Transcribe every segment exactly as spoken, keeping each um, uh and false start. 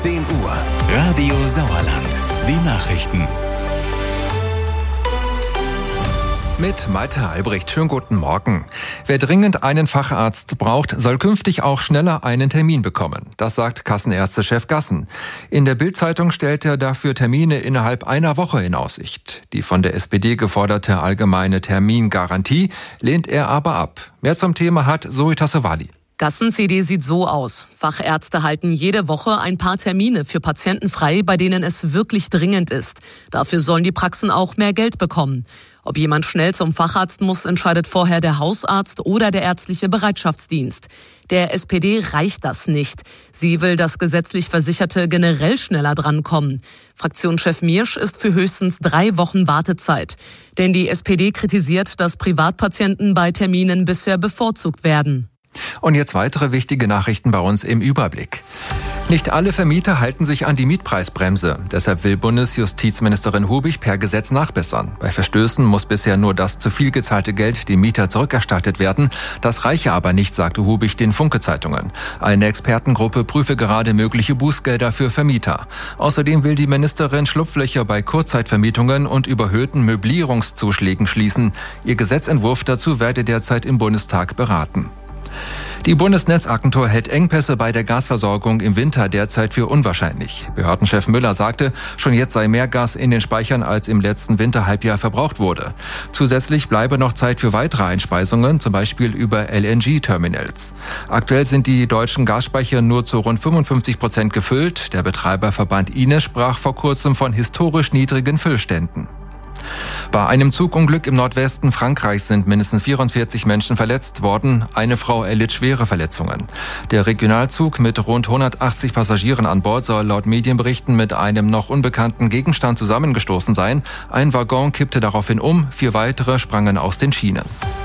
zehn Uhr, Radio Sauerland. Die Nachrichten. Mit Malte Albrecht. Schönen guten Morgen. Wer dringend einen Facharzt braucht, soll künftig auch schneller einen Termin bekommen. Das sagt Kassenärztechef Gassen. In der Bild-Zeitung stellt er dafür Termine innerhalb einer Woche in Aussicht. Die von der S P D geforderte allgemeine Termingarantie lehnt er aber ab. Mehr zum Thema hat Zoe Tassovali. Gassen-C D sieht so aus. Fachärzte halten jede Woche ein paar Termine für Patienten frei, bei denen es wirklich dringend ist. Dafür sollen die Praxen auch mehr Geld bekommen. Ob jemand schnell zum Facharzt muss, entscheidet vorher der Hausarzt oder der ärztliche Bereitschaftsdienst. Der S P D reicht das nicht. Sie will, dass gesetzlich Versicherte generell schneller drankommen. Fraktionschef Miersch ist für höchstens drei Wochen Wartezeit. Denn die S P D kritisiert, dass Privatpatienten bei Terminen bisher bevorzugt werden. Und jetzt weitere wichtige Nachrichten bei uns im Überblick. Nicht alle Vermieter halten sich an die Mietpreisbremse. Deshalb will Bundesjustizministerin Hubig per Gesetz nachbessern. Bei Verstößen muss bisher nur das zu viel gezahlte Geld dem Mieter zurückerstattet werden. Das reiche aber nicht, sagte Hubig den Funke-Zeitungen. Eine Expertengruppe prüfe gerade mögliche Bußgelder für Vermieter. Außerdem will die Ministerin Schlupflöcher bei Kurzzeitvermietungen und überhöhten Möblierungszuschlägen schließen. Ihr Gesetzentwurf dazu werde derzeit im Bundestag beraten. Die Bundesnetzagentur hält Engpässe bei der Gasversorgung im Winter derzeit für unwahrscheinlich. Behördenchef Müller sagte, schon jetzt sei mehr Gas in den Speichern, als im letzten Winterhalbjahr verbraucht wurde. Zusätzlich bleibe noch Zeit für weitere Einspeisungen, zum Beispiel über L N G-Terminals. Aktuell sind die deutschen Gasspeicher nur zu rund fünfundfünfzig Prozent gefüllt. Der Betreiberverband I N E sprach vor kurzem von historisch niedrigen Füllständen. Bei einem Zugunglück im Nordwesten Frankreichs sind mindestens vierundvierzig Menschen verletzt worden. Eine Frau erlitt schwere Verletzungen. Der Regionalzug mit rund hundertachtzig Passagieren an Bord soll laut Medienberichten mit einem noch unbekannten Gegenstand zusammengestoßen sein. Ein Waggon kippte daraufhin um, vier weitere sprangen aus den Schienen.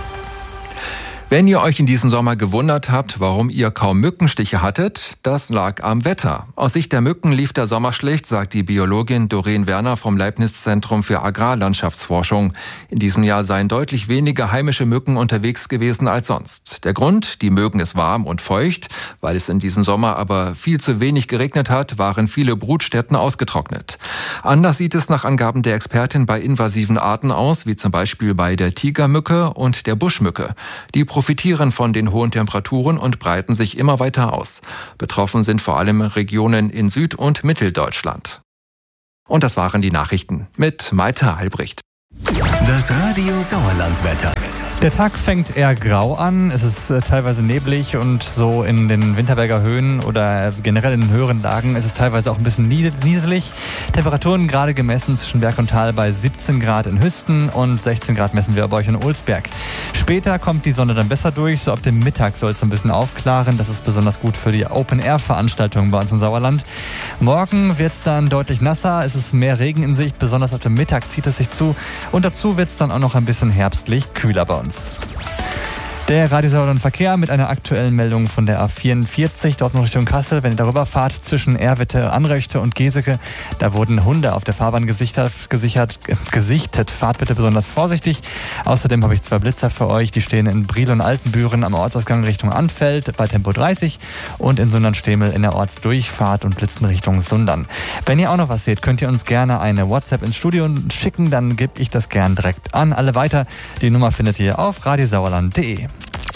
Wenn ihr euch in diesem Sommer gewundert habt, warum ihr kaum Mückenstiche hattet, das lag am Wetter. Aus Sicht der Mücken lief der Sommer schlecht, sagt die Biologin Doreen Werner vom Leibniz-Zentrum für Agrarlandschaftsforschung. In diesem Jahr seien deutlich weniger heimische Mücken unterwegs gewesen als sonst. Der Grund, die mögen es warm und feucht. Weil es in diesem Sommer aber viel zu wenig geregnet hat, waren viele Brutstätten ausgetrocknet. Anders sieht es nach Angaben der Expertin bei invasiven Arten aus, wie zum Beispiel bei der Tigermücke und der Buschmücke. Die profitieren von den hohen Temperaturen und breiten sich immer weiter aus. Betroffen sind vor allem Regionen in Süd- und Mitteldeutschland. Und das waren die Nachrichten mit Malte Albrecht. Das Radio Sauerland-Wetter. Der Tag fängt eher grau an, es ist äh, teilweise neblig und so in den Winterberger Höhen oder generell in den höheren Lagen ist es teilweise auch ein bisschen nieselig. Temperaturen gerade gemessen zwischen Berg und Tal bei siebzehn Grad in Hüsten und sechzehn Grad messen wir bei euch in Olsberg. Später kommt die Sonne dann besser durch, so ab dem Mittag soll es ein bisschen aufklaren. Das ist besonders gut für die Open-Air-Veranstaltungen bei uns im Sauerland. Morgen wird es dann deutlich nasser, es ist mehr Regen in Sicht, besonders ab dem Mittag zieht es sich zu und dazu wird es dann auch noch ein bisschen herbstlich kühler bei uns. Der Radio Sauerland Verkehr mit einer aktuellen Meldung von der A vierundvierzig, dort noch Richtung Kassel. Wenn ihr darüber fahrt, zwischen Erwitte, Anröchte und Geseke, da wurden Hunde auf der Fahrbahn gesichert, gesichert, gesichtet. Fahrt bitte besonders vorsichtig. Außerdem habe ich zwei Blitzer für euch, die stehen in Briel und Altenbüren am Ortsausgang Richtung Anfeld bei Tempo dreißig und in Sundern-Stemel in der Ortsdurchfahrt und blitzen Richtung Sundern. Wenn ihr auch noch was seht, könnt ihr uns gerne eine WhatsApp ins Studio schicken, dann gebe ich das gern direkt an. Alle weiter, die Nummer findet ihr auf radiosauerland punkt de.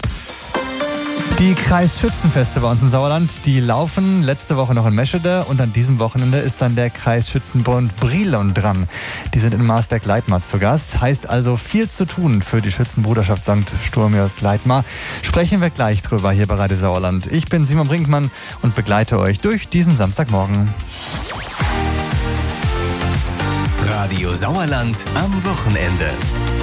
Die Kreisschützenfeste bei uns im Sauerland, die laufen letzte Woche noch in Meschede und an diesem Wochenende ist dann der Kreisschützenbund Brilon dran. Die sind in Marsberg-Leitmar zu Gast, heißt also viel zu tun für die Schützenbruderschaft Sankt Sturmius-Leitmar. Sprechen wir gleich drüber hier bei Radio Sauerland. Ich bin Simon Brinkmann und begleite euch durch diesen Samstagmorgen. Radio Sauerland am Wochenende.